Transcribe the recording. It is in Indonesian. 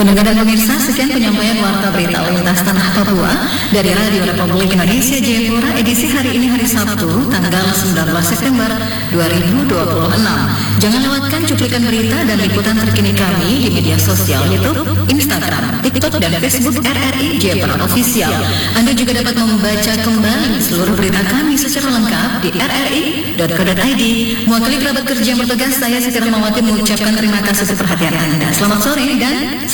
Pendengar dan pemirsa, sekian penyampaian warta berita lintas tanah Papua dari Radio Republik Indonesia Jayapura edisi hari ini hari Sabtu tanggal 19 September 2026. Jangan lewatkan cuplikan berita dan liputan terkini kami di media sosial YouTube, Instagram, TikTok, dan Facebook RRI Jayapura Official. Anda juga dapat membaca kembali seluruh berita kami secara lengkap di rri.co.id. Mewakili kerabat kerja yang bertugas, saya Siti Rahmawati mengucapkan terima kasih atas perhatian Anda. Selamat sore dan